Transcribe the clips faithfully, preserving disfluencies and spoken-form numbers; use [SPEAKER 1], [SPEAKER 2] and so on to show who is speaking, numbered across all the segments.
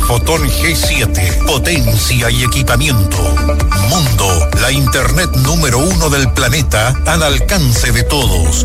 [SPEAKER 1] Fotón G siete, potencia y equipamiento. Mundo, la internet número uno del planeta al alcance de todos.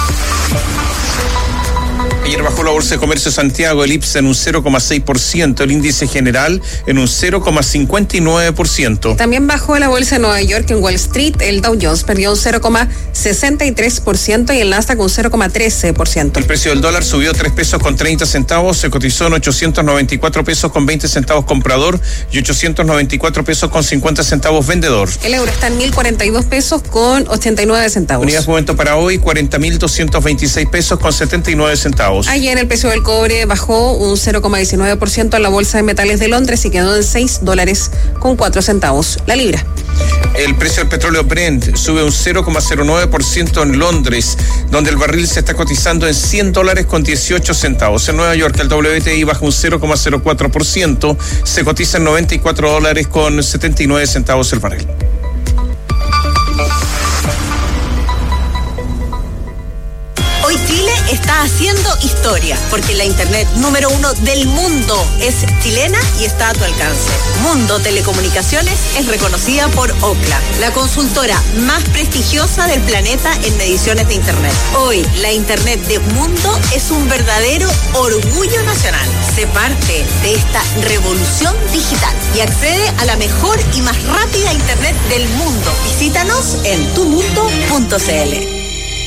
[SPEAKER 2] Ayer bajó la Bolsa de Comercio de Santiago, el I P S A en un cero coma seis por ciento, el índice general en un cero coma cincuenta y nueve por ciento.
[SPEAKER 3] También bajó la Bolsa de Nueva York en Wall Street, el Dow Jones perdió un cero coma sesenta y tres por ciento y el Nasdaq un cero coma trece por ciento.
[SPEAKER 2] El precio del dólar subió tres pesos con treinta centavos, se cotizó en ochocientos noventa y cuatro pesos con veinte centavos comprador y ochocientos noventa y cuatro pesos con cincuenta centavos vendedor.
[SPEAKER 3] El euro está en mil cuarenta y dos pesos con ochenta y nueve centavos.
[SPEAKER 2] Unidades de momento para hoy, cuarenta mil doscientos veintiséis pesos con setenta y nueve centavos.
[SPEAKER 3] Ayer el precio del cobre bajó un cero coma diecinueve por ciento en la Bolsa de Metales de Londres y quedó en seis dólares con cuatro centavos la libra.
[SPEAKER 2] El precio del petróleo Brent sube un cero coma cero nueve por ciento en Londres, donde el barril se está cotizando en cien dólares con dieciocho centavos. En Nueva York el W T I baja un cero coma cero cuatro por ciento, se cotiza en noventa y cuatro dólares con setenta y nueve centavos el barril.
[SPEAKER 4] Hoy Chile está haciendo historia, porque la internet número uno del mundo es chilena y está a tu alcance. Mundo Telecomunicaciones es reconocida por Ookla, la consultora más prestigiosa del planeta en mediciones de internet. Hoy, la internet de Mundo es un verdadero orgullo nacional. Sé parte de esta revolución digital y accede a la mejor y más rápida internet del mundo. Visítanos en tu mundo punto c l.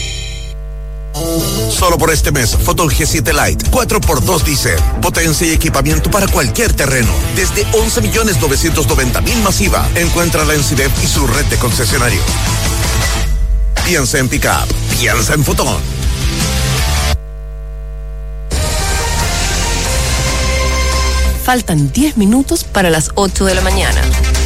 [SPEAKER 5] Solo por este mes, Fotón G siete Lite, cuatro por dos diésel, potencia y equipamiento para cualquier terreno, desde once millones novecientos noventa mil masiva. Encuéntrala en Cidep y su red de concesionarios. Piensa en pick-up, piensa en Fotón.
[SPEAKER 6] Faltan diez minutos para las ocho de la mañana.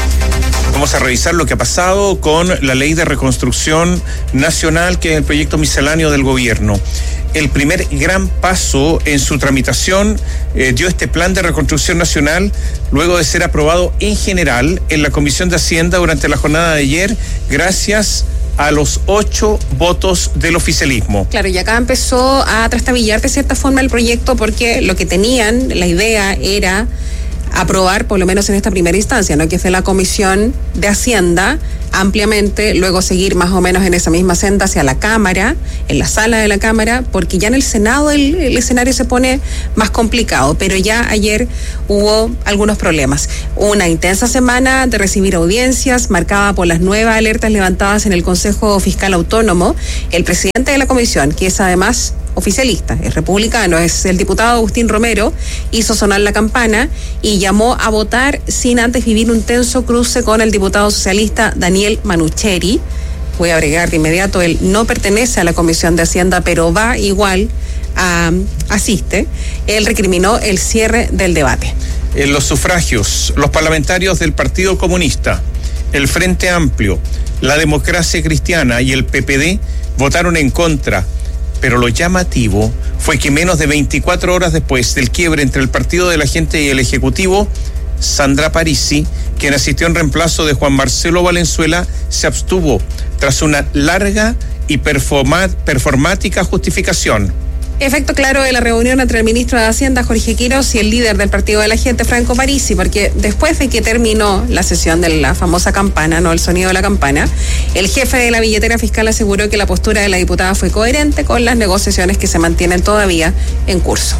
[SPEAKER 2] Vamos a revisar lo que ha pasado con la Ley de Reconstrucción Nacional, que es el proyecto misceláneo del gobierno. El primer gran paso en su tramitación eh, dio este plan de reconstrucción nacional luego de ser aprobado en general en la Comisión de Hacienda durante la jornada de ayer, gracias a los ocho votos del oficialismo.
[SPEAKER 3] Claro, y acá empezó a trastabillar de cierta forma el proyecto, porque lo que tenían, la idea era aprobar, por lo menos en esta primera instancia, ¿no?, que fue la Comisión de Hacienda, ampliamente, luego seguir más o menos en esa misma senda hacia la Cámara, en la sala de la Cámara, porque ya en el Senado el, el escenario se pone más complicado, pero ya ayer hubo algunos problemas. Una intensa semana de recibir audiencias, marcada por las nuevas alertas levantadas en el Consejo Fiscal Autónomo. El presidente de la comisión, que es además oficialista, es republicano, es el diputado Agustín Romero, hizo sonar la campana y llamó a votar sin antes vivir un tenso cruce con el diputado socialista Daniel Manucheri. Voy a agregar de inmediato, él no pertenece a la Comisión de Hacienda, pero va igual, a, asiste. Él recriminó el cierre del debate.
[SPEAKER 2] En los sufragios, los parlamentarios del Partido Comunista, el Frente Amplio, la Democracia Cristiana y el P P D votaron en contra. Pero lo llamativo fue que menos de veinticuatro horas después del quiebre entre el Partido de la Gente y el Ejecutivo, Sandra Parisi, quien asistió en reemplazo de Juan Marcelo Valenzuela, se abstuvo tras una larga y performa- performática justificación.
[SPEAKER 3] Efecto claro de la reunión entre el ministro de Hacienda, Jorge Quiroz, y el líder del Partido de la Gente, Franco Parisi, porque después de que terminó la sesión de la famosa campana, no el sonido de la campana, el jefe de la billetera fiscal aseguró que la postura de la diputada fue coherente con las negociaciones que se mantienen todavía en curso.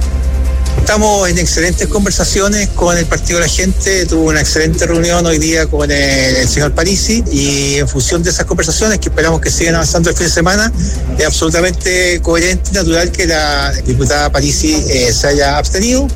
[SPEAKER 7] Estamos en excelentes conversaciones con el Partido de la Gente. Tuvo una excelente reunión hoy día con el, el señor Parisi, y en función de esas conversaciones, que esperamos que sigan avanzando el fin de semana, es absolutamente coherente y natural que la diputada Parisi eh, se haya abstenido.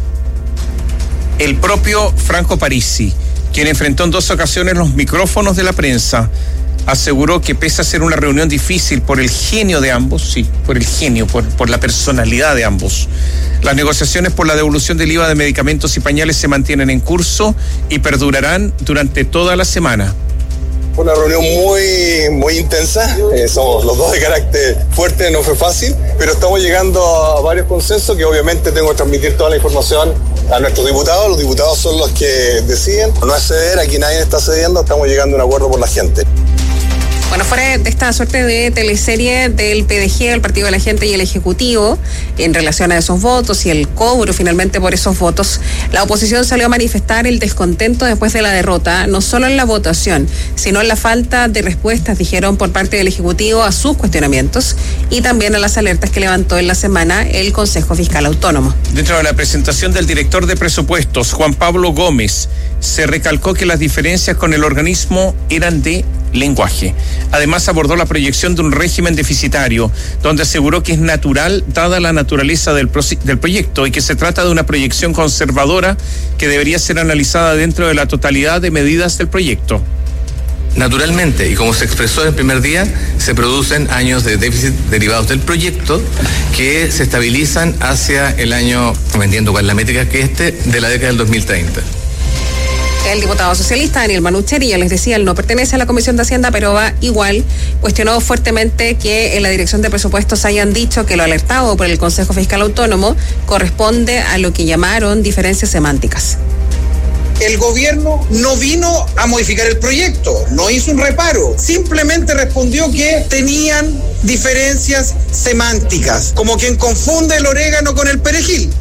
[SPEAKER 2] El propio Franco Parisi, quien enfrentó en dos ocasiones los micrófonos de la prensa, aseguró que pese a ser una reunión difícil por el genio de ambos, sí, por el genio, por, por la personalidad de ambos, las negociaciones por la devolución del I V A de medicamentos y pañales se mantienen en curso y perdurarán durante toda la semana.
[SPEAKER 8] Fue una reunión muy, muy intensa, eh, somos los dos de carácter fuerte, no fue fácil, pero estamos llegando a varios consensos que obviamente tengo que transmitir toda la información a nuestros diputados. Los diputados son los que deciden, no es ceder, aquí nadie está cediendo, estamos llegando a un acuerdo por la gente.
[SPEAKER 3] Bueno, fuera de esta suerte de teleserie del P D G, el Partido de la Gente y el Ejecutivo, en relación a esos votos y el cobro finalmente por esos votos, la oposición salió a manifestar el descontento después de la derrota, no solo en la votación, sino en la falta de respuestas, dijeron, por parte del Ejecutivo a sus cuestionamientos y también a las alertas que levantó en la semana el Consejo Fiscal Autónomo.
[SPEAKER 2] Dentro de la presentación del director de presupuestos, Juan Pablo Gómez, se recalcó que las diferencias con el organismo eran de lenguaje. Además, abordó la proyección de un régimen deficitario, donde aseguró que es natural dada la naturaleza del, pro- del proyecto y que se trata de una proyección conservadora que debería ser analizada dentro de la totalidad de medidas del proyecto.
[SPEAKER 9] Naturalmente, y como se expresó en el primer día, se producen años de déficit derivados del proyecto que se estabilizan hacia el año, no entiendo cuál es la métrica que este, de la década del dos mil treinta.
[SPEAKER 3] El diputado socialista Daniel Manucheri, ya les decía, él no pertenece a la Comisión de Hacienda, pero va igual, cuestionó fuertemente que en la Dirección de Presupuestos hayan dicho que lo alertado por el Consejo Fiscal Autónomo corresponde a lo que llamaron diferencias semánticas.
[SPEAKER 10] El gobierno no vino a modificar el proyecto, no hizo un reparo, simplemente respondió que tenían diferencias semánticas, como quien confunde el orégano con el perejil.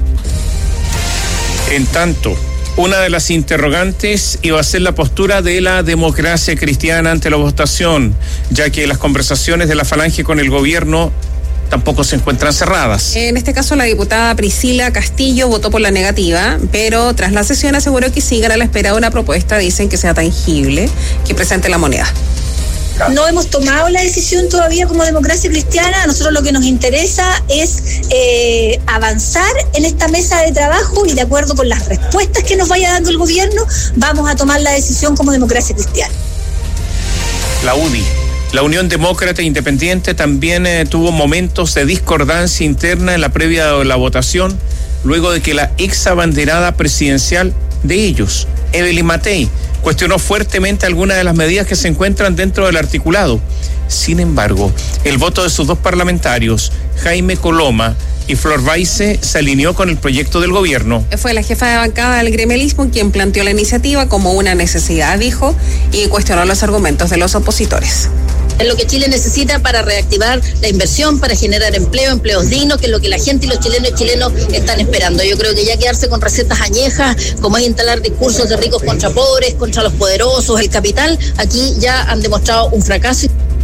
[SPEAKER 2] En tanto, una de las interrogantes iba a ser la postura de la democracia cristiana ante la votación, ya que las conversaciones de la Falange con el gobierno tampoco se encuentran cerradas.
[SPEAKER 3] En este caso, la diputada Priscila Castillo votó por la negativa, pero tras la sesión aseguró que sigan a la espera de una propuesta, dicen que sea tangible, que presente la moneda.
[SPEAKER 11] No hemos tomado la decisión todavía como democracia cristiana. A nosotros lo que nos interesa es eh, avanzar en esta mesa de trabajo y de acuerdo con las respuestas que nos vaya dando el gobierno, vamos a tomar la decisión como democracia cristiana.
[SPEAKER 2] La U D I, la Unión Demócrata Independiente, también eh, tuvo momentos de discordancia interna en la previa de la votación, luego de que la ex abanderada presidencial de ellos, Evelyn Matei, cuestionó fuertemente algunas de las medidas que se encuentran dentro del articulado. Sin embargo, el voto de sus dos parlamentarios, Jaime Coloma y Flor Baise, se alineó con el proyecto del gobierno.
[SPEAKER 3] Fue la jefa de bancada del gremialismo quien planteó la iniciativa como una necesidad, dijo, y cuestionó los argumentos de los opositores.
[SPEAKER 11] Es lo que Chile necesita para reactivar la inversión, para generar empleo, empleos dignos, que es lo que la gente y los chilenos y chilenos están esperando. Yo creo que ya quedarse con recetas añejas, como es instalar discursos de ricos contra pobres, contra los poderosos, el capital, aquí ya han demostrado un fracaso.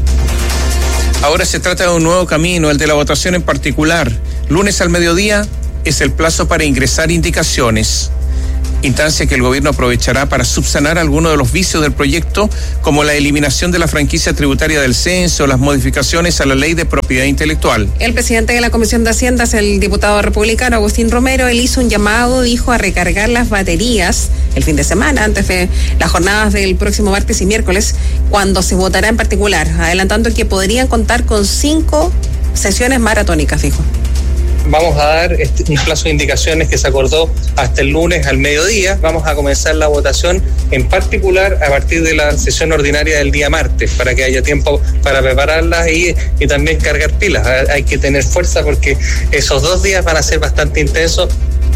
[SPEAKER 2] Ahora se trata de un nuevo camino, el de la votación en particular. Lunes al mediodía es el plazo para ingresar indicaciones. Instancia que el gobierno aprovechará para subsanar algunos de los vicios del proyecto, como la eliminación de la franquicia tributaria del censo, las modificaciones a la ley de propiedad intelectual.
[SPEAKER 3] El presidente de la Comisión de Hacienda, el diputado republicano Agustín Romero, él hizo un llamado, dijo, a recargar las baterías el fin de semana, antes de las jornadas del próximo martes y miércoles, cuando se votará en particular, adelantando que podrían contar con cinco sesiones maratónicas, dijo.
[SPEAKER 12] Vamos a dar este, un plazo de indicaciones que se acordó hasta el lunes al mediodía. Vamos a comenzar la votación en particular a partir de la sesión ordinaria del día martes, para que haya tiempo para prepararlas y, y también cargar pilas. Hay que tener fuerza porque esos dos días van a ser bastante intensos.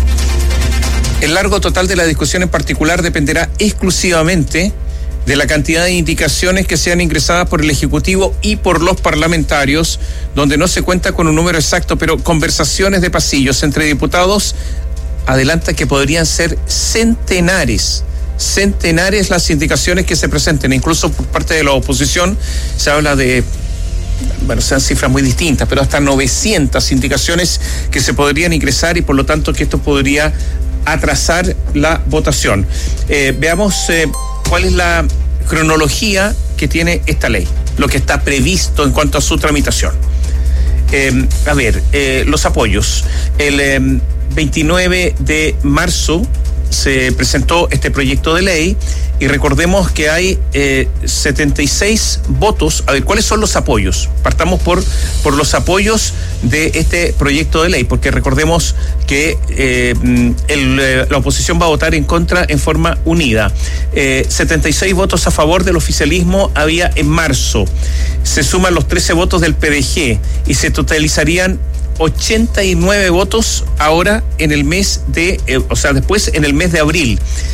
[SPEAKER 2] El largo total de la discusión en particular dependerá exclusivamente de la cantidad de indicaciones que sean ingresadas por el Ejecutivo y por los parlamentarios, donde no se cuenta con un número exacto, pero conversaciones de pasillos entre diputados adelanta que podrían ser centenares, centenares las indicaciones que se presenten, incluso por parte de la oposición se habla de, bueno, sean cifras muy distintas, pero hasta novecientas indicaciones que se podrían ingresar y por lo tanto que esto podría atrasar la votación. Eh, veamos eh, cuál es la cronología que tiene esta ley, lo que está previsto en cuanto a su tramitación. Eh, a ver, eh, los apoyos. El eh, veintinueve de marzo se presentó este proyecto de ley y recordemos que hay eh, setenta y seis votos. A ver, ¿cuáles son los apoyos? Partamos por, por los apoyos de este proyecto de ley, porque recordemos que eh, el, la oposición va a votar en contra en forma unida. Eh, setenta y seis votos a favor del oficialismo había en marzo. Se suman los trece votos del P D G y se totalizarían ochenta y nueve votos ahora en el mes de, eh, o sea, después en el mes de abril.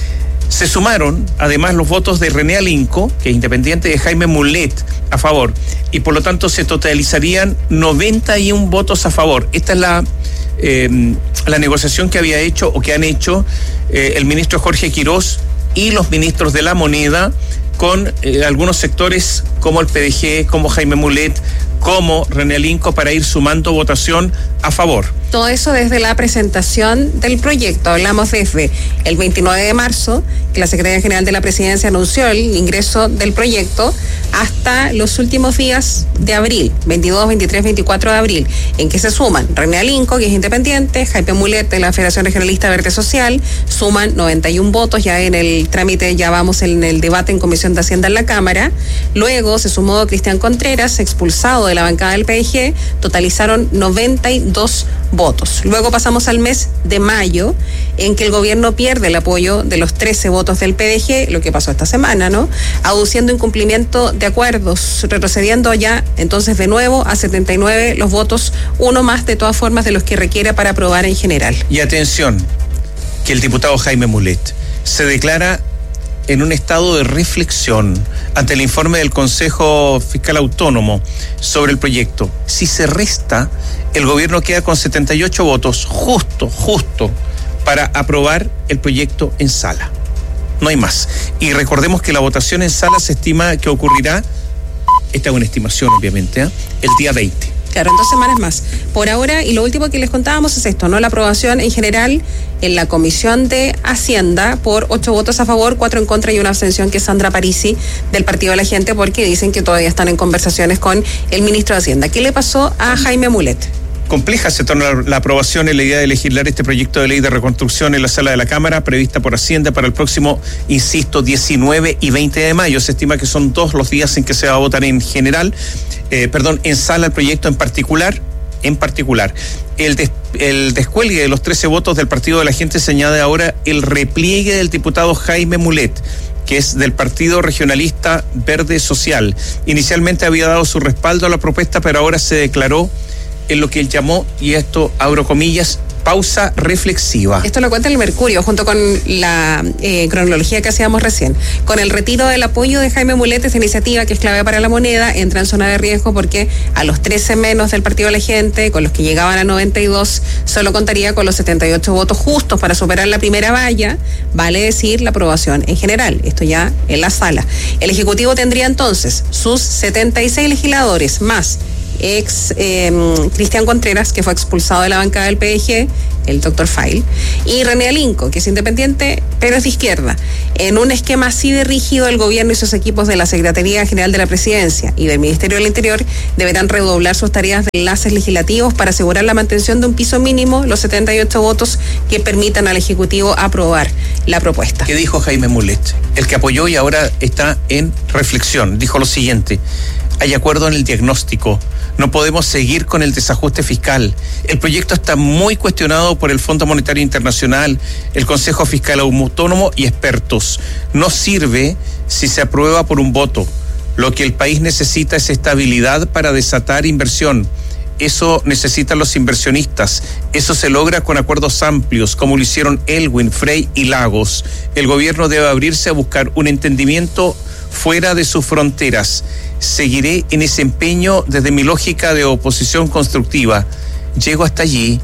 [SPEAKER 2] Se sumaron además los votos de René Alinco, que es independiente, de Jaime Mulet a favor, y por lo tanto se totalizarían noventa y uno votos a favor. Esta es la, eh, la negociación que había hecho o que han hecho eh, el ministro Jorge Quirós y los ministros de la Moneda con eh, algunos sectores como el P D G, como Jaime Mulet, como René Alinco, para ir sumando votación a favor.
[SPEAKER 3] Todo eso desde la presentación del proyecto. Hablamos desde el veintinueve de marzo, que la Secretaría General de la Presidencia anunció el ingreso del proyecto, hasta los últimos días de abril, veintidós, veintitrés, veinticuatro de abril, en que se suman René Alinco, que es independiente, Jaime Mulet de la Federación Regionalista Verde Social, suman noventa y uno votos, ya en el trámite, ya vamos en el debate en Comisión de Hacienda en la Cámara. Luego se sumó Cristian Contreras, expulsado de la bancada del P D G, totalizaron noventa y dos votos. Luego pasamos al mes de mayo, en que el gobierno pierde el apoyo de los trece votos del P D G, lo que pasó esta semana, ¿no? Aduciendo incumplimiento de acuerdos, retrocediendo ya entonces de nuevo a setenta y nueve los votos, uno más de todas formas de los que requiere para aprobar en general.
[SPEAKER 2] Y atención, que el diputado Jaime Mulet se declara en un estado de reflexión ante el informe del Consejo Fiscal Autónomo sobre el proyecto. Si se resta, el gobierno queda con setenta y ocho votos, justo, justo, para aprobar el proyecto en sala. No hay más. Y recordemos que la votación en sala se estima que ocurrirá, esta es una estimación obviamente, ¿eh? el día veinte.
[SPEAKER 3] Claro, en dos semanas más. Por ahora, y lo último que les contábamos es esto, ¿no? La aprobación en general en la Comisión de Hacienda por ocho votos a favor, cuatro en contra y una abstención, que es Sandra Parisi del Partido de la Gente, porque dicen que todavía están en conversaciones con el ministro de Hacienda. ¿Qué le pasó a Jaime Mulet?
[SPEAKER 2] Compleja se torna la aprobación en la idea de legislar este proyecto de ley de reconstrucción en la sala de la Cámara, prevista por Hacienda para el próximo, insisto, diecinueve y veinte de mayo. Se estima que son dos los días en que se va a votar en general, eh, perdón, en sala el proyecto en particular. En particular, el, des, el descuelgue de los trece votos del Partido de la Gente se añade ahora el repliegue del diputado Jaime Mulet, que es del Partido Regionalista Verde Social. Inicialmente había dado su respaldo a la propuesta, pero ahora se declaró en lo que él llamó, y esto abro comillas, pausa reflexiva.
[SPEAKER 3] Esto lo cuenta el Mercurio, junto con la eh, cronología que hacíamos recién. Con el retiro del apoyo de Jaime Mulet, esa iniciativa que es clave para la moneda, entra en zona de riesgo porque a los trece menos del Partido de la Gente, con los que llegaban a noventa y dos, solo contaría con los setenta y ocho votos justos para superar la primera valla, vale decir la aprobación en general. Esto ya en la sala. El Ejecutivo tendría entonces sus setenta y seis legisladores más ex eh, Cristian Contreras, que fue expulsado de la bancada del P D G, el doctor Fail, y René Alinco, que es independiente, pero es de izquierda. En un esquema así de rígido, el gobierno y sus equipos de la Secretaría General de la Presidencia y del Ministerio del Interior deberán redoblar sus tareas de enlaces legislativos para asegurar la mantención de un piso mínimo, los setenta y ocho votos que permitan al Ejecutivo aprobar la propuesta.
[SPEAKER 2] ¿Qué dijo Jaime Mulet? El que apoyó y ahora está en reflexión. Dijo lo siguiente: hay acuerdo en el diagnóstico. No podemos seguir con el desajuste fiscal. El proyecto está muy cuestionado por el Fondo Monetario Internacional, el Consejo Fiscal Autónomo y expertos. No sirve si se aprueba por un voto. Lo que el país necesita es estabilidad para desatar inversión. Eso necesitan los inversionistas. Eso se logra con acuerdos amplios, como lo hicieron Elwin, Frey y Lagos. El gobierno debe abrirse a buscar un entendimiento fuera de sus fronteras. Seguiré en ese empeño desde mi lógica de oposición constructiva. Llego hasta allí.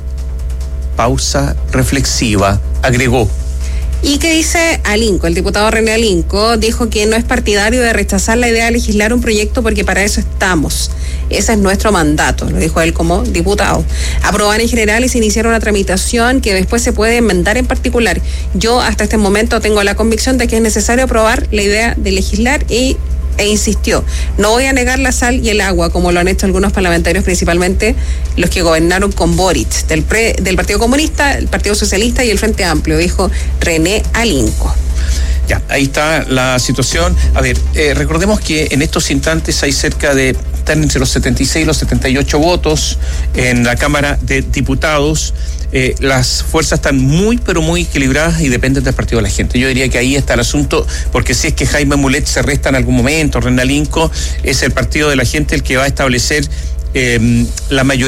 [SPEAKER 2] Pausa reflexiva, agregó.
[SPEAKER 3] ¿Y qué dice Alinco? El diputado René Alinco dijo que no es partidario de rechazar la idea de legislar un proyecto porque para eso estamos. Ese es nuestro mandato, lo dijo él como diputado. Aprobar en general y se iniciar una tramitación que después se puede enmendar en particular. Yo hasta este momento tengo la convicción de que es necesario aprobar la idea de legislar y e insistió, no voy a negar la sal y el agua, como lo han hecho algunos parlamentarios, principalmente los que gobernaron con Boric, del, pre, del Partido Comunista, el Partido Socialista y el Frente Amplio, dijo René Alinco.
[SPEAKER 2] Ya, ahí está la situación. A ver, eh, recordemos que en estos instantes hay cerca de, están entre los setenta y seis y los setenta y ocho votos en la Cámara de Diputados. Eh, las fuerzas están muy, pero muy equilibradas y dependen del Partido de la Gente. Yo diría que ahí está el asunto, porque si es que Jaime Mulet se resta en algún momento, René Alinco, es el Partido de la Gente el que va a establecer eh, la mayoría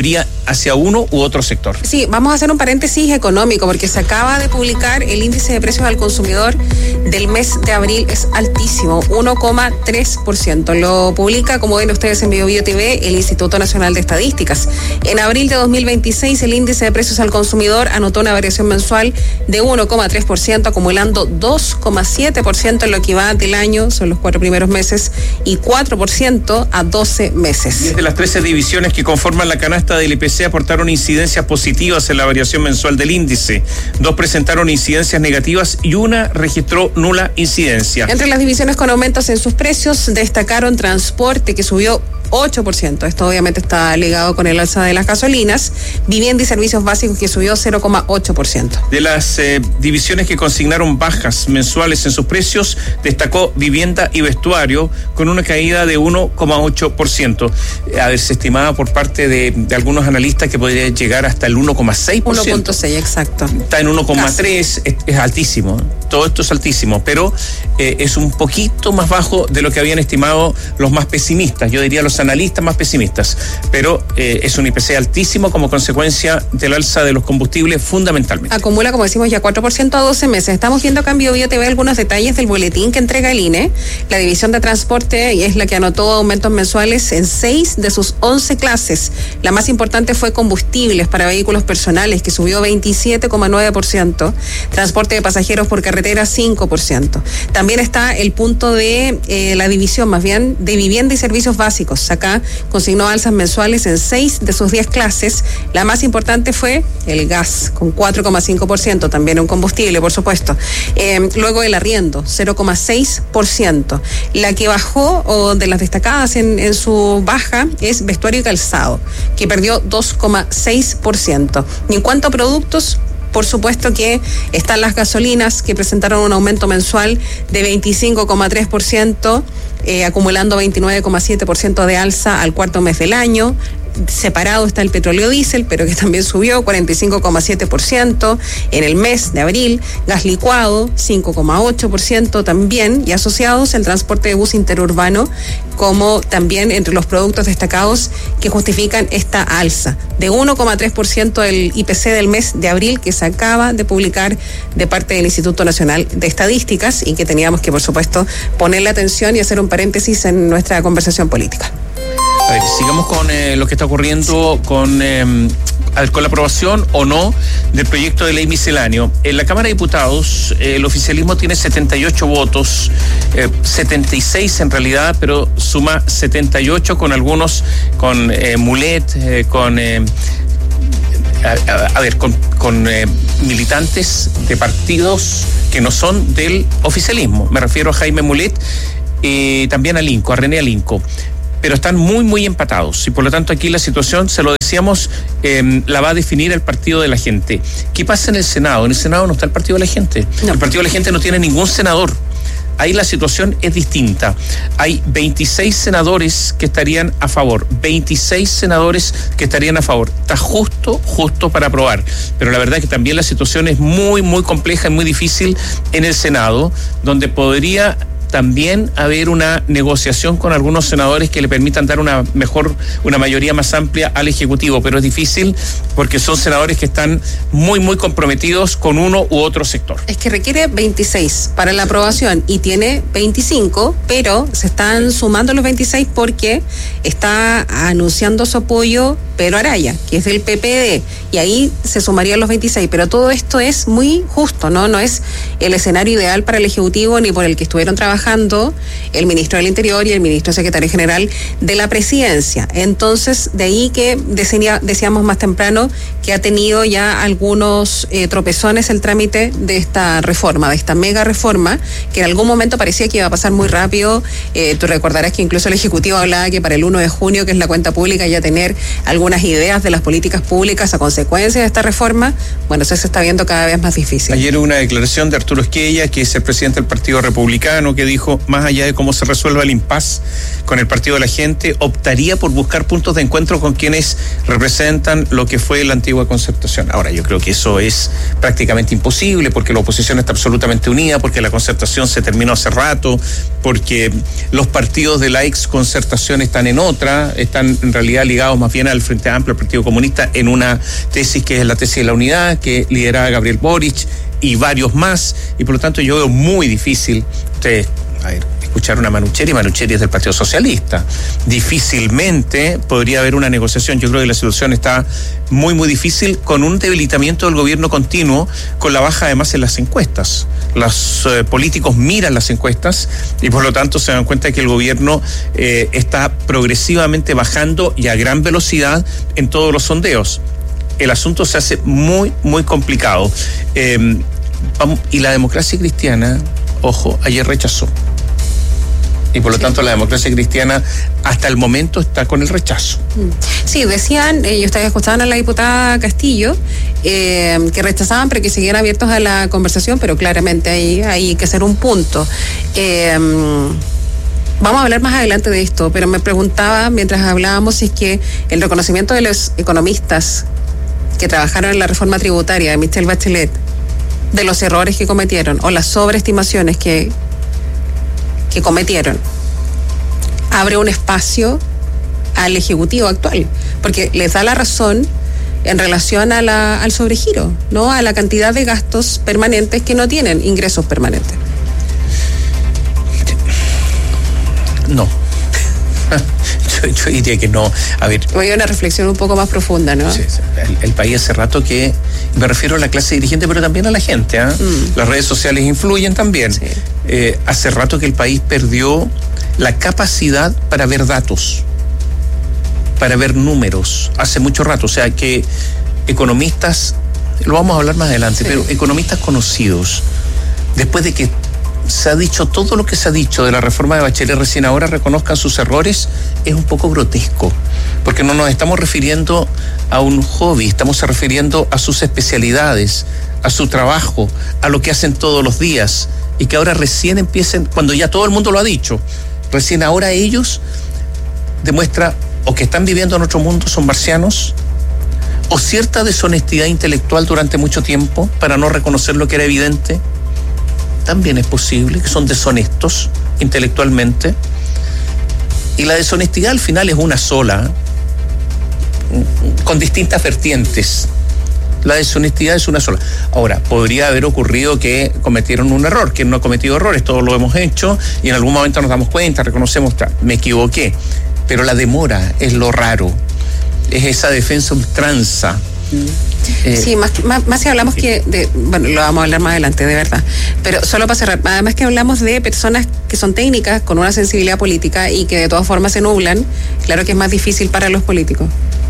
[SPEAKER 2] hacia uno u otro sector.
[SPEAKER 3] Sí, vamos a hacer un paréntesis económico porque se acaba de publicar el índice de precios al consumidor del mes de abril, es altísimo, uno coma tres por ciento. Lo publica, como ven ustedes en Bio Bio T V, el Instituto Nacional de Estadísticas. En abril de dos mil veintiséis, el índice de precios al consumidor anotó una variación mensual de uno coma tres por ciento, acumulando dos coma siete por ciento en lo que va del año, son los cuatro primeros meses, y cuatro por ciento a doce meses.
[SPEAKER 2] diez de las trece divisiones que conforman la canasta del I P C aportaron incidencias positivas en la variación mensual del índice. Dos presentaron incidencias negativas y una registró nula incidencia.
[SPEAKER 3] Entre las divisiones con aumentos en sus precios destacaron transporte, que subió ocho por ciento. Esto obviamente está ligado con el alza de las gasolinas. Vivienda y servicios básicos, que subió cero coma ocho por ciento.
[SPEAKER 2] De las eh, divisiones que consignaron bajas mensuales en sus precios, destacó vivienda y vestuario con una caída de uno coma ocho por ciento. A ver, se estimaba por parte de, de algunos analistas que podría llegar hasta el uno coma seis por ciento.
[SPEAKER 3] uno punto seis, exacto.
[SPEAKER 2] Está en uno coma tres, es, es altísimo. Todo esto es altísimo, pero eh, es un poquito más bajo de lo que habían estimado los más pesimistas. Yo diría los analistas más pesimistas, pero eh, es un I P C altísimo como consecuencia del alza de los combustibles fundamentalmente.
[SPEAKER 3] Acumula, como decimos, ya cuatro por ciento a doce meses. Estamos viendo acá en Bio Bio T V algunos detalles del boletín que entrega el I N E. La división de transporte es la que anotó aumentos mensuales en seis de sus once clases. La más importante fue combustibles para vehículos personales, que subió veintisiete coma nueve por ciento. Transporte de pasajeros por carretera, cinco por ciento. También está el punto de eh, la división, más bien, de vivienda y servicios básicos. Acá consignó alzas mensuales en seis de sus diez clases. La más importante fue el gas, con cuatro coma cinco por ciento, también un combustible, por supuesto. Eh, luego el arriendo, cero coma seis por ciento. La que bajó, o de las destacadas en, en su baja, es vestuario y calzado, que perdió dos coma seis por ciento. Y en cuanto a productos, por supuesto que están las gasolinas, que presentaron un aumento mensual de veinticinco coma tres por ciento, eh, acumulando veintinueve coma siete por ciento de alza al cuarto mes del año. Separado está el petróleo diésel, pero que también subió cuarenta y cinco coma siete por ciento en el mes de abril. Gas licuado, cinco coma ocho por ciento también, y asociados el transporte de bus interurbano, como también entre los productos destacados que justifican esta alza de uno coma tres por ciento del I P C del mes de abril, que se acaba de publicar de parte del Instituto Nacional de Estadísticas, y que teníamos que, por supuesto, ponerle atención y hacer un paréntesis en nuestra conversación política.
[SPEAKER 2] A ver, sigamos con eh, lo que está ocurriendo con, eh, con la aprobación o no del proyecto de ley misceláneo. En la Cámara de Diputados, eh, el oficialismo tiene setenta y ocho votos, eh, setenta y seis en realidad, pero suma setenta y ocho con algunos, con eh, Mulet, eh, con... Eh, A, a, a ver, con, con eh, militantes de partidos que no son del oficialismo. Me refiero a Jaime Mulet y también a Linco, a René Alinco. Pero están muy, muy empatados, y por lo tanto aquí la situación, se lo decíamos, eh, la va a definir el Partido de la Gente. ¿Qué pasa en el Senado? En el Senado no está el Partido de la Gente. No. El Partido de la Gente no tiene ningún senador. Ahí la situación es distinta. Hay veintiséis senadores que estarían a favor, veintiséis senadores que estarían a favor. Está justo, justo para aprobar. Pero la verdad es que también la situación es muy, muy compleja y muy difícil en el Senado, donde podría también haber una negociación con algunos senadores que le permitan dar una mejor, una mayoría más amplia al Ejecutivo, pero es difícil porque son senadores que están muy, muy comprometidos con uno u otro sector.
[SPEAKER 3] Es que requiere veintiséis para la aprobación y tiene veinticinco, pero se están sumando los veintiséis porque está anunciando su apoyo Pedro Araya, que es del P P D, y ahí se sumarían los veintiséis, pero todo esto es muy justo, ¿no? No es el escenario ideal para el Ejecutivo ni por el que estuvieron trabajando el ministro del Interior y el ministro secretario general de la Presidencia. Entonces, de ahí que decía, decíamos más temprano que ha tenido ya algunos eh, tropezones el trámite de esta reforma, de esta mega reforma, que en algún momento parecía que iba a pasar muy rápido. Eh, tú recordarás que incluso el Ejecutivo hablaba que para el uno de junio, que es la cuenta pública, ya tener algunas ideas de las políticas públicas a consecuencia de esta reforma. Bueno, eso se está viendo cada vez más difícil.
[SPEAKER 2] Ayer hubo una declaración de Arturo Esquella, que es el presidente del Partido Republicano, que dijo, más allá de cómo se resuelva el impasse con el Partido de la Gente, optaría por buscar puntos de encuentro con quienes representan lo que fue la antigua Concertación. Ahora, yo creo que eso es prácticamente imposible, porque la oposición está absolutamente unida, porque la Concertación se terminó hace rato, porque los partidos de la ex Concertación están en otra, están en realidad ligados más bien al Frente Amplio, al Partido Comunista, en una tesis que es la tesis de la unidad, que lidera Gabriel Boric y varios más, y por lo tanto yo veo muy difícil, ustedes, a ver, escuchar una Manucheri, Manucheri es del Partido Socialista, difícilmente podría haber una negociación. Yo creo que la situación está muy muy difícil, con un debilitamiento del gobierno continuo, con la baja además en las encuestas. Los eh, políticos miran las encuestas y por lo tanto se dan cuenta de que el gobierno eh, está progresivamente bajando y a gran velocidad en todos los sondeos. El asunto se hace muy muy complicado. Eh, y la democracia cristiana, ojo, ayer rechazó. Y por lo sí. tanto la democracia cristiana hasta el momento está con el rechazo.
[SPEAKER 3] Sí, decían, eh, y ustedes escuchaban a la diputada Castillo, eh, que rechazaban pero que seguían abiertos a la conversación, pero claramente hay, hay que hacer un punto. Eh, vamos a hablar más adelante de esto, pero me preguntaba mientras hablábamos si es que el reconocimiento de los economistas que trabajaron en la reforma tributaria de Michelle Bachelet, de los errores que cometieron o las sobreestimaciones que que cometieron, abre un espacio al Ejecutivo actual, porque les da la razón en relación a la, al sobregiro, ¿no? A la cantidad de gastos permanentes que no tienen ingresos permanentes.
[SPEAKER 2] No. Yo, yo diría que no. A ver.
[SPEAKER 3] Voy a una reflexión un poco más profunda, ¿no?
[SPEAKER 2] Sí, sí. El, el país hace rato que, me refiero a la clase dirigente, pero también a la gente, ¿eh? Mm. Las redes sociales influyen también. Sí. Eh, hace rato que el país perdió la capacidad para ver datos, para ver números. Hace mucho rato. O sea que economistas, lo vamos a hablar más adelante, sí. pero economistas conocidos, después de que se ha dicho todo lo que se ha dicho de la reforma de Bachelet, recién ahora reconozcan sus errores, es un poco grotesco, porque no nos estamos refiriendo a un hobby, estamos refiriendo a sus especialidades, a su trabajo, a lo que hacen todos los días, y que ahora recién empiecen, cuando ya todo el mundo lo ha dicho, recién ahora ellos demuestra o que están viviendo en otro mundo, son marcianos, o cierta deshonestidad intelectual durante mucho tiempo para no reconocer lo que era evidente. También es posible que son deshonestos intelectualmente, y la deshonestidad al final es una sola, con distintas vertientes. La deshonestidad es una sola. Ahora, podría haber ocurrido que cometieron un error, que no ha cometido errores, todos lo hemos hecho y en algún momento nos damos cuenta, reconocemos, me equivoqué, pero la demora es lo raro, es esa defensa ultranza.
[SPEAKER 3] Eh, sí, más, más, más si hablamos que de, bueno, lo vamos a hablar más adelante, de verdad, pero solo para cerrar, además que hablamos de personas que son técnicas con una sensibilidad política y que de todas formas se nublan, claro que es más difícil para los políticos.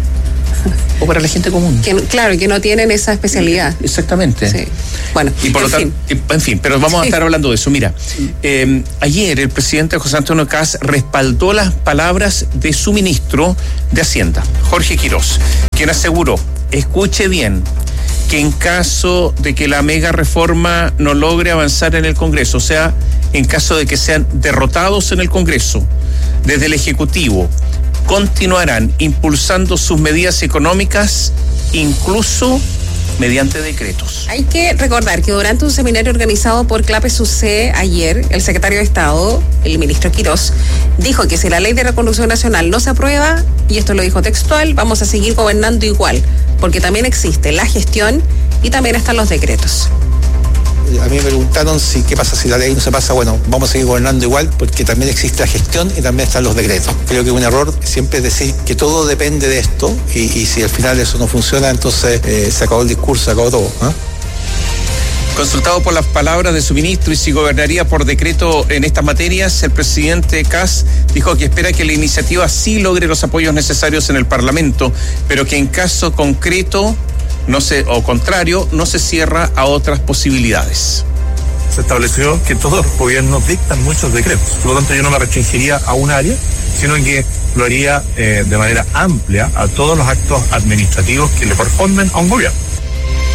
[SPEAKER 2] O para la gente común.
[SPEAKER 3] Que, claro, que no tienen esa especialidad.
[SPEAKER 2] Exactamente.
[SPEAKER 3] Sí. Bueno,
[SPEAKER 2] y por
[SPEAKER 3] en
[SPEAKER 2] lo tanto,
[SPEAKER 3] fin.
[SPEAKER 2] en fin, pero vamos a estar hablando de eso. Mira, eh, ayer el presidente José Antonio Kast respaldó las palabras de su ministro de Hacienda, Jorge Quirós, quien aseguró, escuche bien, que en caso de que la mega reforma no logre avanzar en el Congreso, o sea, en caso de que sean derrotados en el Congreso, desde el Ejecutivo, continuarán impulsando sus medidas económicas, incluso mediante decretos.
[SPEAKER 3] Hay que recordar que durante un seminario organizado por CLAPE-SUCE ayer, el secretario de Estado, el ministro Quirós, dijo que si la ley de reconstrucción nacional no se aprueba, y esto lo dijo textual, vamos a seguir gobernando igual, porque también existe la gestión y también están los decretos.
[SPEAKER 7] A mí me preguntaron si qué pasa si la ley no se pasa. Bueno, vamos a seguir gobernando igual porque también existe la gestión y también están los decretos. Creo que un error siempre es decir que todo depende de esto y, y si al final eso no funciona, entonces eh, se acabó el discurso, se acabó todo, ¿eh?
[SPEAKER 2] Consultado por las palabras de su ministro y si gobernaría por decreto en estas materias, el presidente Kast dijo que espera que la iniciativa sí logre los apoyos necesarios en el Parlamento, pero que en caso concreto no se, o contrario, no se cierra a otras posibilidades.
[SPEAKER 13] Se estableció que todos los gobiernos dictan muchos decretos, por lo tanto yo no me restringiría a un área, sino que lo haría eh, de manera amplia a todos los actos administrativos que le corresponden a un gobierno.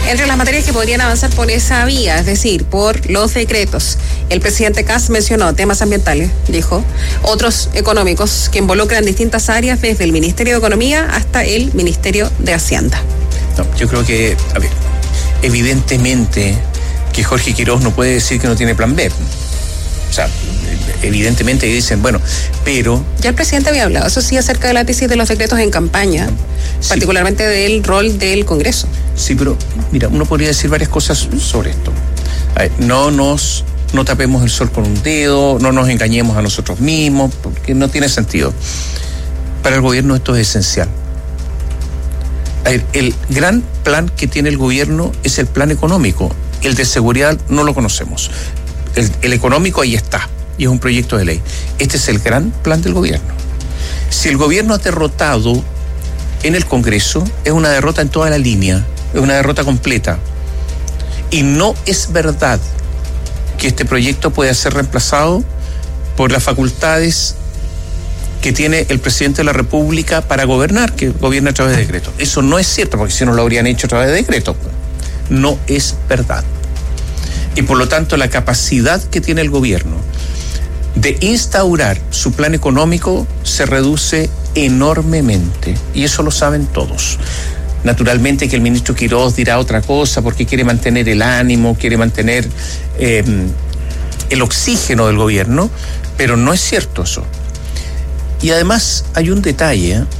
[SPEAKER 3] Entre las materias que podrían avanzar por esa vía, es decir, por los decretos, el presidente Kast mencionó temas ambientales, dijo, otros económicos que involucran distintas áreas desde el Ministerio de Economía hasta el Ministerio de Hacienda.
[SPEAKER 2] No, yo creo que, a ver, evidentemente que Jorge Quiroz no puede decir que no tiene plan B. O sea, evidentemente dicen, bueno, pero...
[SPEAKER 3] Ya el presidente había hablado, eso sí, acerca de la tesis de los decretos en campaña, sí, particularmente del rol del Congreso.
[SPEAKER 2] Sí, pero mira, uno podría decir varias cosas sobre esto. A ver, no nos... no tapemos el sol con un dedo, no nos engañemos a nosotros mismos, porque no tiene sentido. Para el gobierno esto es esencial. El, el gran plan que tiene el gobierno es el plan económico. El de seguridad no lo conocemos. El, el económico ahí está, y es un proyecto de ley. Este es el gran plan del gobierno. Si el gobierno ha derrotado en el Congreso, es una derrota en toda la línea, es una derrota completa. Y no es verdad que este proyecto pueda ser reemplazado por las facultades que tiene el presidente de la República para gobernar, que gobierna a través de decretos. Eso no es cierto, porque si no lo habrían hecho a través de decretos. No es verdad. Y por lo tanto, la capacidad que tiene el gobierno de instaurar su plan económico se reduce enormemente. Y eso lo saben todos. Naturalmente que el ministro Quiroz dirá otra cosa porque quiere mantener el ánimo, quiere mantener eh, el oxígeno del gobierno, pero no es cierto eso. Y además hay un detalle, ¿eh?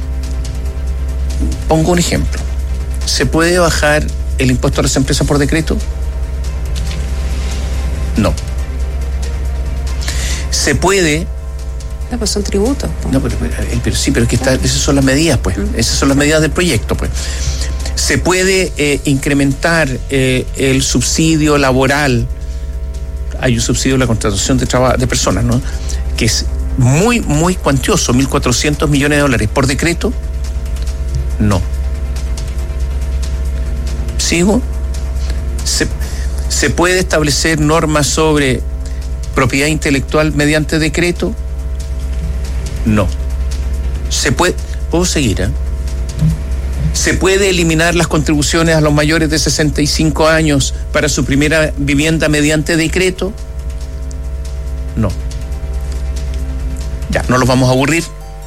[SPEAKER 2] Pongo un ejemplo. ¿Se puede bajar el impuesto a las empresas por decreto? No. ¿Se puede?
[SPEAKER 3] No, pues son tributos.
[SPEAKER 2] No, pero, pero, pero sí, pero es que está, esas son las medidas, pues. Esas son las medidas del proyecto, pues. ¿Se puede eh, incrementar eh, el subsidio laboral? Hay un subsidio de la contratación de, traba, de personas, ¿no? Que es muy, muy cuantioso, mil cuatrocientos millones de dólares. ¿Por decreto? No. ¿Sigo? ¿Se, ¿Se puede establecer normas sobre propiedad intelectual mediante decreto? No. ¿Se puede? ¿Puedo seguir? ¿eh? ¿Se puede eliminar las contribuciones a los mayores de sesenta y cinco años para su primera vivienda mediante decreto? No. Ya, no los vamos a aburrir.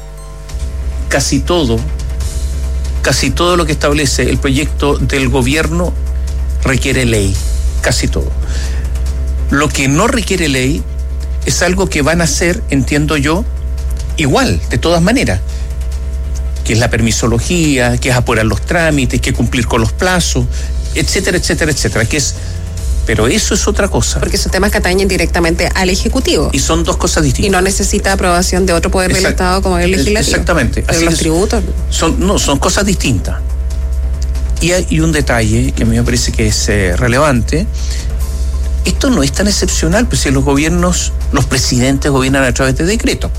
[SPEAKER 2] Casi todo, casi todo lo que establece el proyecto del gobierno requiere ley. Casi todo. Lo que no requiere ley es algo que van a hacer, entiendo yo, igual, de todas maneras, que es la permisología, que es apurar los trámites, que cumplir con los plazos, etcétera, etcétera, etcétera, que es, pero eso es otra cosa.
[SPEAKER 3] Porque son temas que atañen directamente al Ejecutivo.
[SPEAKER 2] Y son dos cosas distintas.
[SPEAKER 3] Y no necesita aprobación de otro poder Exact- del Estado como el legislativo.
[SPEAKER 2] Exactamente.
[SPEAKER 3] Pero los tributos.
[SPEAKER 2] Son, no, son cosas distintas. Y hay un detalle que a mí me parece que es eh, relevante. Esto no es tan excepcional, pues si los gobiernos, los presidentes gobiernan a través de decretos.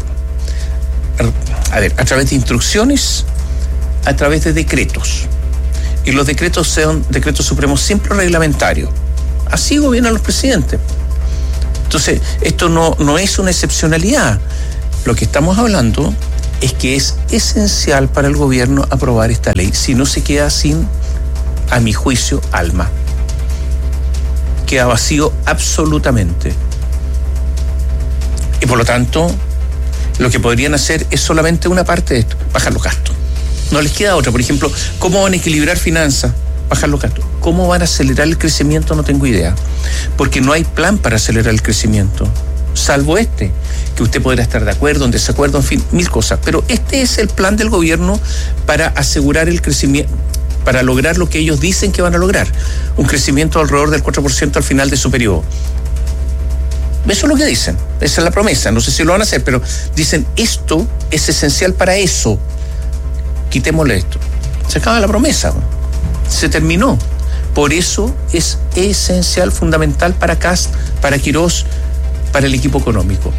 [SPEAKER 2] A ver, a través de instrucciones, a través de decretos. Y los decretos son decretos supremos siempre reglamentarios. Así gobiernan los presidentes. Entonces, esto no, no es una excepcionalidad. Lo que estamos hablando es que es esencial para el gobierno aprobar esta ley. Si no, se queda sin, a mi juicio, alma. Queda vacío absolutamente. Y por lo tanto, lo que podrían hacer es solamente una parte de esto, bajar los gastos. No les queda otra. Por ejemplo, ¿cómo van a equilibrar finanzas? Bajar los gastos. ¿Cómo van a acelerar el crecimiento? No tengo idea. Porque no hay plan para acelerar el crecimiento. Salvo este, que usted podrá estar de acuerdo, en desacuerdo, en fin, mil cosas. Pero este es el plan del gobierno para asegurar el crecimiento, para lograr lo que ellos dicen que van a lograr. Un crecimiento alrededor del cuatro por ciento al final de su periodo. Eso es lo que dicen, esa es la promesa, no sé si lo van a hacer, pero dicen esto es esencial para eso. Quitémosle esto. Se acaba la promesa, se terminó. Por eso es esencial, fundamental para Kast, para Quiroz, para el equipo económico.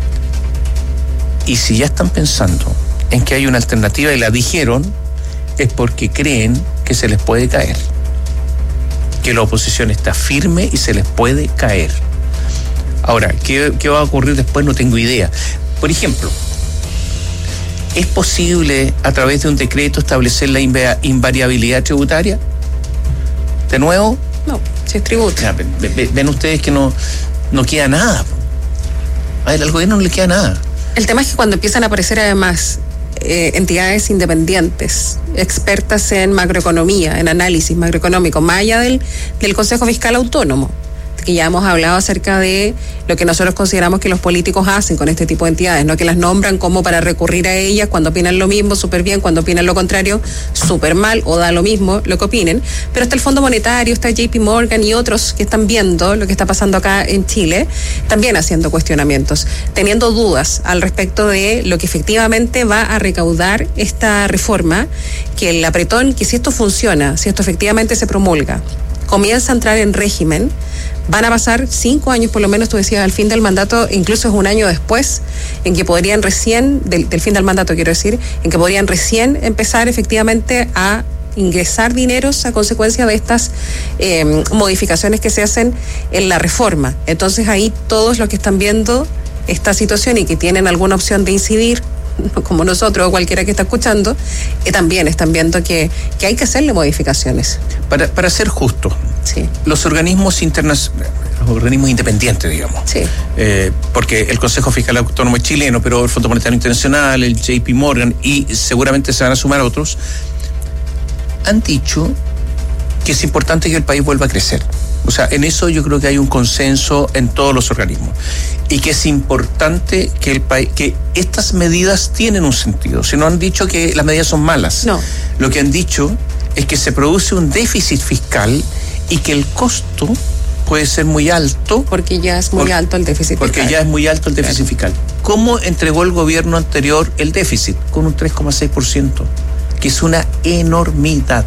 [SPEAKER 2] Y si ya están pensando en que hay una alternativa y la dijeron, es porque creen que se les puede caer, que la oposición está firme y se les puede caer. Ahora, ¿qué, qué va a ocurrir después? No tengo idea. Por ejemplo, ¿es posible a través de un decreto establecer la invariabilidad tributaria? ¿De nuevo?
[SPEAKER 3] No, si es tributo.
[SPEAKER 2] Ya, ven, ven, ven ustedes que no, no queda nada. A él, al gobierno no le queda nada.
[SPEAKER 3] El tema es que cuando empiezan a aparecer además eh, entidades independientes, expertas en macroeconomía, en análisis macroeconómico, más allá del, del Consejo Fiscal Autónomo, que ya hemos hablado acerca de lo que nosotros consideramos que los políticos hacen con este tipo de entidades, ¿no? Que las nombran como para recurrir a ellas cuando opinan lo mismo, súper bien, cuando opinan lo contrario, súper mal, o da lo mismo lo que opinen. Pero está el Fondo Monetario, está J P Morgan y otros que están viendo lo que está pasando acá en Chile, también haciendo cuestionamientos, teniendo dudas al respecto de lo que efectivamente va a recaudar esta reforma, que el apretón, que si esto funciona, si esto efectivamente se promulga, comienza a entrar en régimen, van a pasar cinco años por lo menos, tú decías, al fin del mandato, incluso es un año después, en que podrían recién, del, del fin del mandato quiero decir, en que podrían recién empezar efectivamente a ingresar dineros a consecuencia de estas eh, modificaciones que se hacen en la reforma. Entonces ahí todos los que están viendo esta situación y que tienen alguna opción de incidir, como nosotros o cualquiera que está escuchando, eh, también están viendo que, que hay que hacerle modificaciones.
[SPEAKER 2] Para, para ser justo,
[SPEAKER 3] sí.
[SPEAKER 2] los organismos internacionales, los organismos independientes, digamos,
[SPEAKER 3] sí.
[SPEAKER 2] eh, porque el Consejo Fiscal Autónomo es chileno, pero el Fondo Monetario Internacional, el J P Morgan y seguramente se van a sumar otros, han dicho que es importante que el país vuelva a crecer. O sea, en eso yo creo que hay un consenso en todos los organismos y que es importante que el país, que estas medidas tienen un sentido. Si no han dicho que las medidas son malas,
[SPEAKER 3] no.
[SPEAKER 2] Lo que han dicho es que se produce un déficit fiscal y que el costo puede ser muy alto.
[SPEAKER 3] Porque ya es muy
[SPEAKER 2] por,
[SPEAKER 3] alto el déficit
[SPEAKER 2] porque
[SPEAKER 3] fiscal.
[SPEAKER 2] Porque ya es muy alto el déficit claro. fiscal. ¿Cómo entregó el gobierno anterior el déficit? Con un tres coma seis por ciento, que es una enormidad.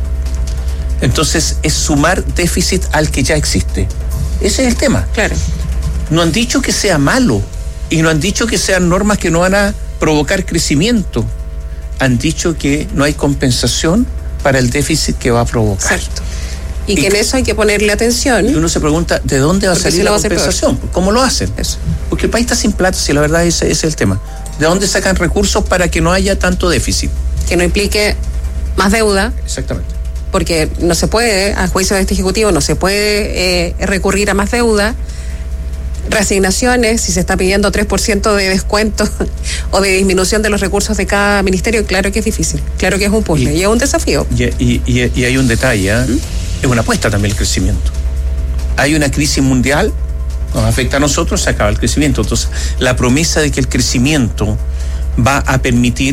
[SPEAKER 2] Entonces es sumar déficit al que ya existe. Ese es el tema.
[SPEAKER 3] Claro.
[SPEAKER 2] No han dicho que sea malo y no han dicho que sean normas que no van a provocar crecimiento. Han dicho que no hay compensación para el déficit que va a provocar.
[SPEAKER 3] Exacto. Y, y que en eso hay que ponerle atención.
[SPEAKER 2] Y uno se pregunta, ¿de dónde va a salir si la compensación? ¿Cómo lo hacen?
[SPEAKER 3] Eso.
[SPEAKER 2] Porque el país está sin plata, si la verdad ese, ese es el tema. ¿De dónde sacan recursos para que no haya tanto déficit?
[SPEAKER 3] Que no implique más deuda.
[SPEAKER 2] Exactamente.
[SPEAKER 3] Porque no se puede, a juicio de este Ejecutivo, no se puede eh, recurrir a más deuda. Reasignaciones, si se está pidiendo tres por ciento de descuento o de disminución de los recursos de cada ministerio, claro que es difícil, claro que es un puzzle y, y es un desafío.
[SPEAKER 2] Y, y, y, y hay un detalle, ¿eh? ¿Mm? Es una apuesta también el crecimiento. Hay una crisis mundial, nos afecta a nosotros, se acaba el crecimiento. Entonces, la promesa de que el crecimiento va a permitir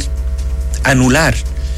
[SPEAKER 2] anular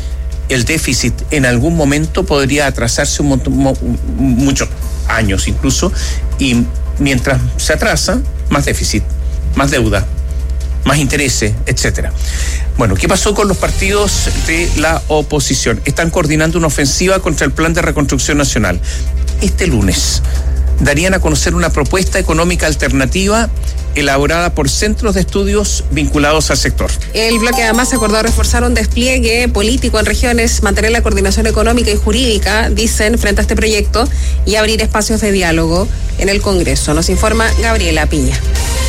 [SPEAKER 2] el déficit en algún momento podría atrasarse un montón, muchos años incluso, y mientras se atrasa, más déficit, más deuda, más intereses, etcétera. Bueno, ¿qué pasó con los partidos de la oposición? Están coordinando una ofensiva contra el Plan de Reconstrucción Nacional. Este lunes darían a conocer una propuesta económica alternativa elaborada por centros de estudios vinculados al sector.
[SPEAKER 3] El bloque además acordó reforzar un despliegue político en regiones, mantener la coordinación económica y jurídica, dicen, frente a este proyecto, y abrir espacios de diálogo en el Congreso. Nos informa Gabriela Piña.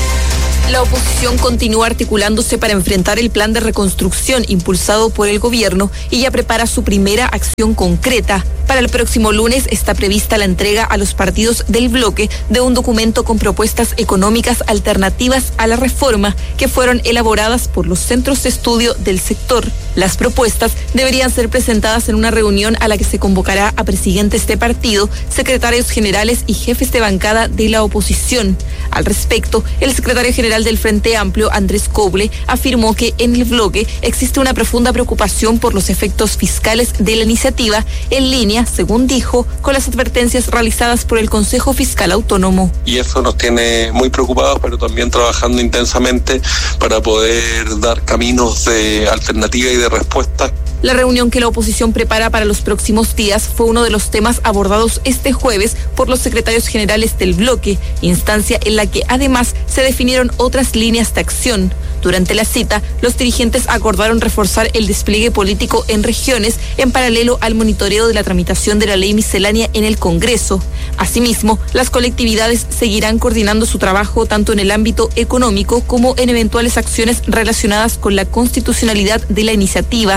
[SPEAKER 14] La oposición continúa articulándose para enfrentar el plan de reconstrucción impulsado por el gobierno y ya prepara su primera acción concreta. Para el próximo lunes está prevista la entrega a los partidos del bloque de un documento con propuestas económicas alternativas a la reforma que fueron elaboradas por los centros de estudio del sector. Las propuestas deberían ser presentadas en una reunión a la que se convocará a presidentes de partido, secretarios generales y jefes de bancada de la oposición. Al respecto, el secretario general del Frente Amplio, Andrés Coble, afirmó que en el bloque existe una profunda preocupación por los efectos fiscales de la iniciativa, en línea, según dijo, con las advertencias realizadas por el Consejo Fiscal Autónomo.
[SPEAKER 15] Y eso nos tiene muy preocupados, pero también trabajando intensamente para poder dar caminos de alternativa y de respuesta.
[SPEAKER 14] La reunión que la oposición prepara para los próximos días fue uno de los temas abordados este jueves por los secretarios generales del bloque, instancia en la que además se definieron otras líneas de acción. Durante la cita, los dirigentes acordaron reforzar el despliegue político en regiones en paralelo al monitoreo de la tramitación de la ley miscelánea en el Congreso. Asimismo, las colectividades seguirán coordinando su trabajo tanto en el ámbito económico como en eventuales acciones relacionadas con la constitucionalidad de la iniciativa.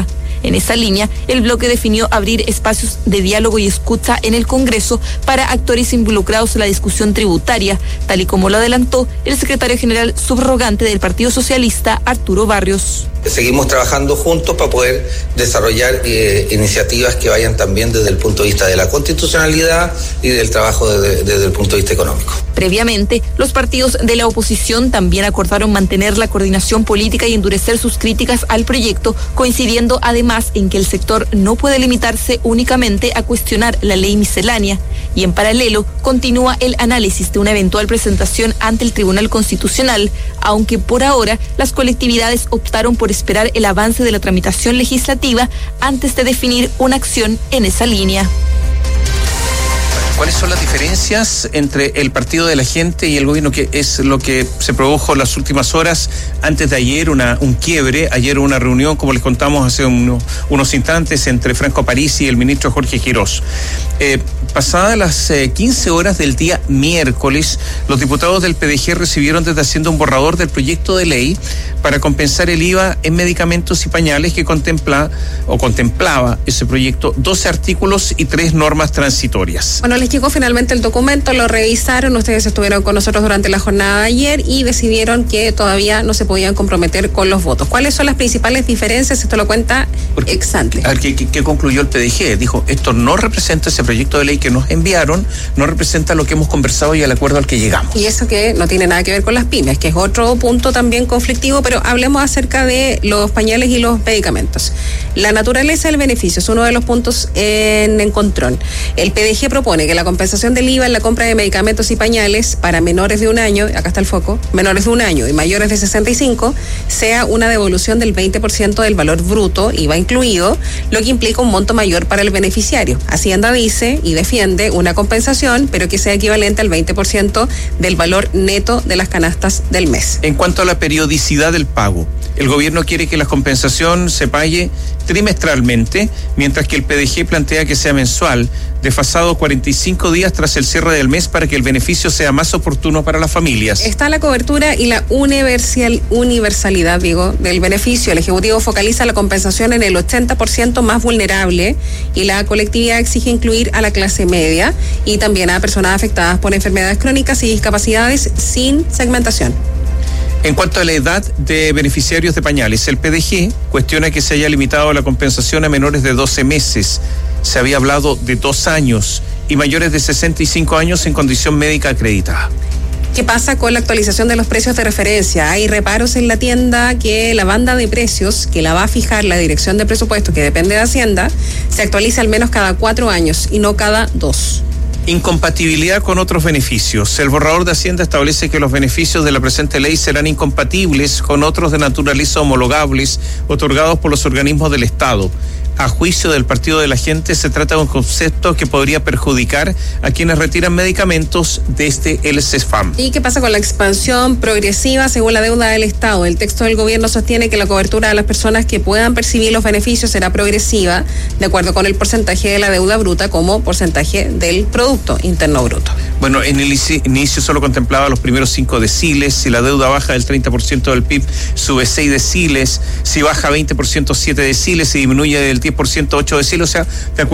[SPEAKER 14] En esa línea, el bloque definió abrir espacios de diálogo y escucha en el Congreso para actores involucrados en la discusión tributaria, tal y como lo adelantó el secretario general subrogante del Partido Socialista, Arturo Barrios.
[SPEAKER 16] Seguimos trabajando juntos para poder desarrollar eh, iniciativas que vayan también desde el punto de vista de la constitucionalidad y del trabajo desde, desde el punto de vista económico.
[SPEAKER 14] Previamente, los partidos de la oposición también acordaron mantener la coordinación política y endurecer sus críticas al proyecto, coincidiendo además en que el sector no puede limitarse únicamente a cuestionar la ley miscelánea. Y en paralelo, continúa el análisis de una eventual presentación ante el Tribunal Constitucional, aunque por ahora las colectividades optaron por esperar el avance de la tramitación legislativa antes de definir una acción en esa línea.
[SPEAKER 2] ¿Cuáles son las diferencias entre el Partido de la Gente y el gobierno? Que es lo que se produjo en las últimas horas. Antes de ayer, una, un quiebre. Ayer una reunión, como les contamos hace unos, unos instantes, entre Franco Parisi y el ministro Jorge Quirós. Eh, pasadas las eh, quince horas del día miércoles, los diputados del P D G recibieron desde Hacienda un borrador del proyecto de ley para compensar el I V A en medicamentos y pañales que contempla o contemplaba ese proyecto doce artículos y tres normas transitorias.
[SPEAKER 3] Bueno, les llegó finalmente el documento, lo revisaron, ustedes estuvieron con nosotros durante la jornada de ayer y decidieron que todavía no se podían comprometer con los votos. ¿Cuáles son las principales diferencias? Esto lo cuenta ex ante.
[SPEAKER 2] A ver, ¿qué, qué, qué concluyó el P D G? Dijo, esto no representa ese proyecto de ley que nos enviaron, no representa lo que hemos conversado y el acuerdo al que llegamos.
[SPEAKER 3] Y eso que no tiene nada que ver con las pymes, que es otro punto también conflictivo, pero hablemos acerca de los pañales y los medicamentos. La naturaleza del beneficio es uno de los puntos en encontrón. El P D G propone que la compensación del I V A en la compra de medicamentos y pañales para menores de un año, acá está el foco, menores de un año y mayores de sesenta y cinco, sea una devolución del veinte por ciento del valor bruto, I V A incluido, lo que implica un monto mayor para el beneficiario. Hacienda dice y defiende una compensación, pero que sea equivalente al veinte por ciento del valor neto de las canastas del mes.
[SPEAKER 2] En cuanto a la periodicidad del pago, el gobierno quiere que la compensación se pague trimestralmente, mientras que el P D G plantea que sea mensual, desfasado cuarenta y cinco días tras el cierre del mes para que el beneficio sea más oportuno para las familias.
[SPEAKER 3] Está la cobertura y la universal, universalidad, digo, del beneficio. El Ejecutivo focaliza la compensación en el ochenta por ciento más vulnerable y la colectividad exige incluir a la clase media y también a personas afectadas por enfermedades crónicas y discapacidades sin segmentación.
[SPEAKER 2] En cuanto a la edad de beneficiarios de pañales, el P D G cuestiona que se haya limitado la compensación a menores de doce meses. Se había hablado de dos años y mayores de sesenta y cinco años en condición médica acreditada.
[SPEAKER 3] ¿Qué pasa con la actualización de los precios de referencia? Hay reparos en la tienda que la banda de precios, que la va a fijar la Dirección de Presupuesto, que depende de Hacienda, se actualiza al menos cada cuatro años y no cada dos.
[SPEAKER 2] Incompatibilidad con otros beneficios. El borrador de Hacienda establece que los beneficios de la presente ley serán incompatibles con otros de naturaleza homologables otorgados por los organismos del Estado. A juicio del Partido de la Gente, se trata de un concepto que podría perjudicar a quienes retiran medicamentos desde el CESFAM.
[SPEAKER 3] ¿Y qué pasa con la expansión progresiva según la deuda del Estado? El texto del gobierno sostiene que la cobertura de las personas que puedan percibir los beneficios será progresiva de acuerdo con el porcentaje de la deuda bruta como porcentaje del Producto Interno Bruto.
[SPEAKER 2] Bueno, en el inicio solo contemplaba los primeros cinco deciles. Si la deuda baja del treinta por ciento del P I B, sube seis deciles. Si baja veinte por ciento, siete deciles. Si disminuye del diez por ciento, ocho deciles. O sea, de acuerdo